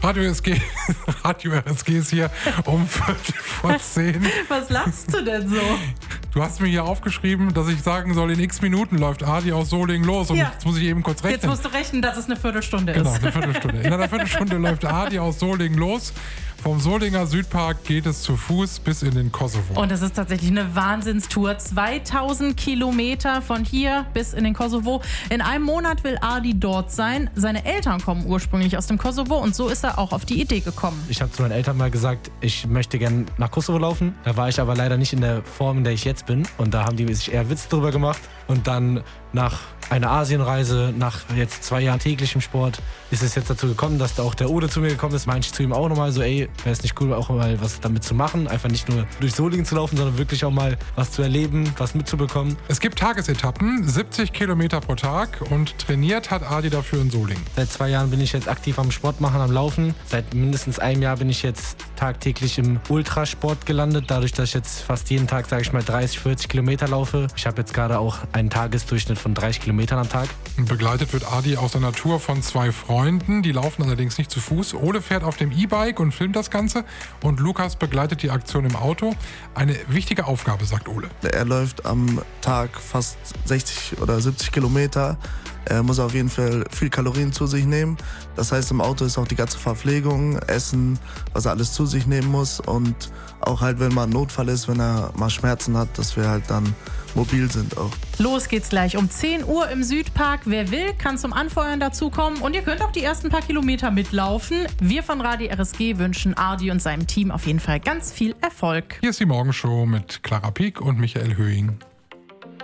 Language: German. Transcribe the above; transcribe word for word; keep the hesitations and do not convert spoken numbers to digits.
Radio S G, Radio R S G ist hier um Viertel vor zehn. Was lachst du denn so? Du hast mir hier aufgeschrieben, dass ich sagen soll, in x Minuten läuft Adi aus Solingen los. Und Ja. jetzt muss ich eben kurz rechnen. Jetzt musst du rechnen, dass es eine Viertelstunde Genau, ist. eine Viertelstunde. In einer Viertelstunde läuft Adi aus Solingen los. Vom Solinger Südpark geht es zu Fuß bis in den Kosovo. Und es ist tatsächlich eine Wahnsinnstour. zweitausend Kilometer von hier bis in den Kosovo. In einem Monat will Adi dort sein. Seine Eltern kommen ursprünglich aus dem Kosovo und so ist er auch auf die Idee gekommen. Ich habe zu meinen Eltern mal gesagt, ich möchte gerne nach Kosovo laufen. Da war ich aber leider nicht in der Form, in der ich jetzt bin. Und da haben die sich eher Witz drüber gemacht. Und dann nach einer Asienreise, nach jetzt zwei Jahren täglichem Sport, ist es jetzt dazu gekommen, dass da auch der Ode zu mir gekommen ist. Meinte ich zu ihm auch nochmal so, ey, wäre es nicht cool, auch mal was damit zu machen. Einfach nicht nur durch Solingen zu laufen, sondern wirklich auch mal was zu erleben, was mitzubekommen. Es gibt Tagesetappen, siebzig Kilometer pro Tag und trainiert hat Adi dafür in Solingen. Seit zwei Jahren bin ich jetzt aktiv am Sport machen, am Laufen. Seit mindestens einem Jahr bin ich jetzt tagtäglich im Ultrasport gelandet, dadurch, dass ich jetzt fast jeden Tag, sage ich mal, dreißig, vierzig Kilometer laufe. Ich habe jetzt gerade auch einen Tagesdurchschnitt von dreißig Kilometern am Tag. Begleitet wird Adi aus seiner Tour von zwei Freunden. Die laufen allerdings nicht zu Fuß. Ole fährt auf dem E-Bike und filmt das Ganze. Und Lukas begleitet die Aktion im Auto. Eine wichtige Aufgabe, sagt Ole. Er läuft am Tag fast sechzig oder siebzig Kilometer. Er muss auf jeden Fall viel Kalorien zu sich nehmen. Das heißt, im Auto ist auch die ganze Verpflegung, Essen, was er alles zu sich nehmen muss. Und auch halt, wenn mal ein Notfall ist, wenn er mal Schmerzen hat, dass wir halt dann mobil sind auch. Los geht's gleich um zehn Uhr im Südpark. Wer will, kann zum Anfeuern dazukommen. Und ihr könnt auch die ersten paar Kilometer mitlaufen. Wir von Radio R S G wünschen Adi und seinem Team auf jeden Fall ganz viel Erfolg. Hier ist die Morgenshow mit Clara Pieck und Michael Höhing.